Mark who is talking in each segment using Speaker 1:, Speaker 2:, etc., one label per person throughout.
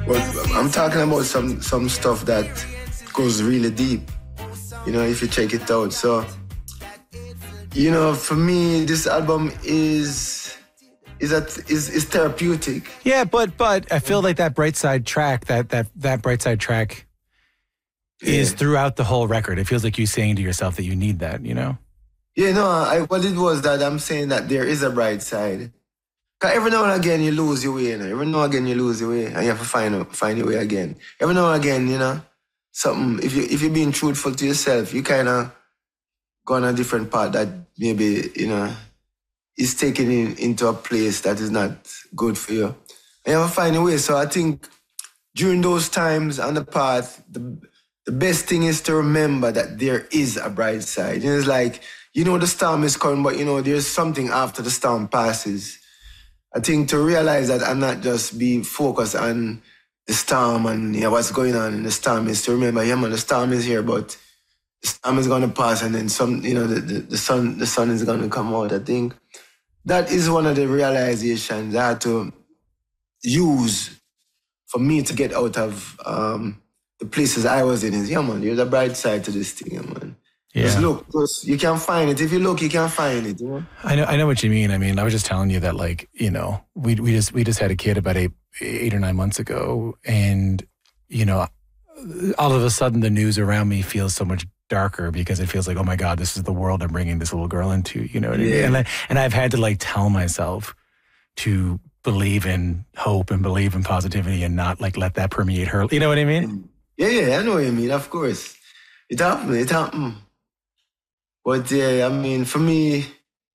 Speaker 1: But I'm talking about some stuff that goes really deep, you know, if you check it out. So, you know, for me, this album is therapeutic.
Speaker 2: Yeah, but I feel like that Bright Side track, that Bright Side track is throughout the whole record. It feels like you saying to yourself that you need that, you know?
Speaker 1: Yeah, no, what it was that I'm saying that there is a bright side. Because every now and again you lose your way, you know? Every now and again you lose your way and you have to find your way again. Every now and again, you know, something, if you're being truthful to yourself, you kind of go on a different path that maybe, you know, is taken into a place that is not good for you. And you have to find a way. So I think during those times on the path, the best thing is to remember that there is a bright side. You know, it's like, you know the storm is coming, but you know there's something after the storm passes. I think to realize that I'm not just be focused on the storm and what's going on in the storm is to remember, yeah man, the storm is here, but the storm is gonna pass and then the sun is gonna come out. I think that is one of the realizations I had to use for me to get out of the places I was in. Is, yeah man, there's a bright side to this thing, yeah man.
Speaker 2: Yeah.
Speaker 1: Just look, you can find it. If you look, you can find it. You know?
Speaker 2: I know what you mean. I mean, I was just telling you that, like, you know, we just had a kid about eight or 9 months ago, and you know, all of a sudden the news around me feels so much darker because it feels like, oh my God, this is the world I'm bringing this little girl into. You know what I mean? And I've had to like tell myself to believe in hope and believe in positivity and not like let that permeate her. You know what I mean?
Speaker 1: Yeah, I know what you mean. Of course, it happened. But yeah, I mean, for me,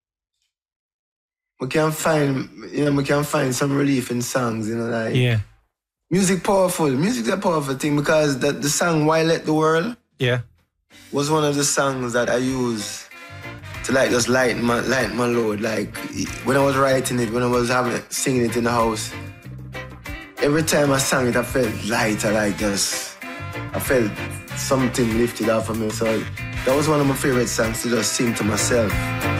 Speaker 1: we can find some relief in songs, you know, like music powerful. Music's a powerful thing because the song "Why Let the World" was one of the songs that I use to like just lighten my load. Like when I was writing it, when I was singing it in the house, every time I sang it, I felt lighter, I felt something lifted off of me. So that was one of my favorite songs to just sing to myself.